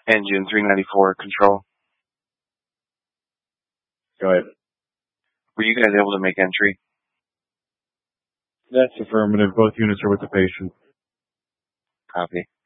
Engine 394 control. Go ahead. Were you guys able to make entry? That's affirmative. Both units are with the patient. Copy.